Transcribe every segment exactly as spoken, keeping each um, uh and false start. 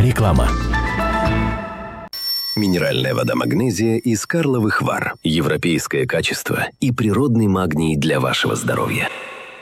Реклама. Минеральная вода «Магнезия» из Карловых Вар. Европейское качество и природный магний для вашего здоровья.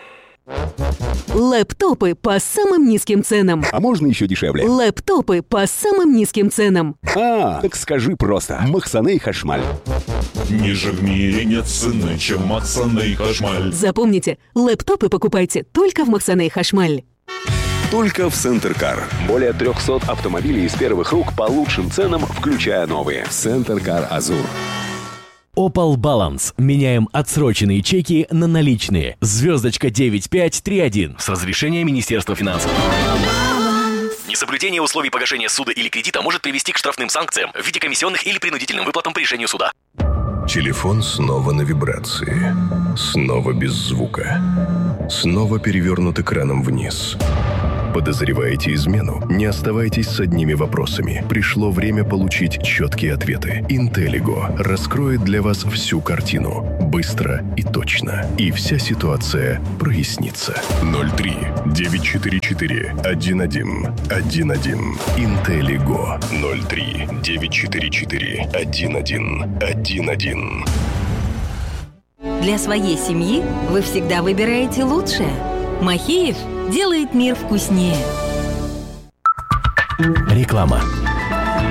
Лэптопы по самым низким ценам. А можно еще дешевле? Лэптопы по самым низким ценам. А, так скажи просто. Махсаней Хашмаль. Ниже в мире нет цены, чем Махсаней Хашмаль. Запомните, лэптопы покупайте только в Махсаней Хашмаль. Только в Центр Кар. Более трехсот автомобилей из первых рук по лучшим ценам, включая новые. Центр Кар Азур. Opel Balance. Меняем отсроченные чеки на наличные. Звездочка девять пять три один. С разрешения Министерства финансов. Несоблюдение условий погашения суда или кредита может привести к штрафным санкциям в виде комиссионных или принудительным выплатам по решению суда. Телефон снова на вибрации. Снова без звука. Снова перевернут экраном вниз. Подозреваете измену? Не оставайтесь с одними вопросами. Пришло время получить четкие ответы. Интеллиго раскроет для вас всю картину. Быстро и точно. И вся ситуация прояснится. ноль три девять четыре четыре один один один один. Интеллиго. ноль три девять четыре четыре один один один один. Для своей семьи вы всегда выбираете лучшее. Махеев делает мир вкуснее. Реклама.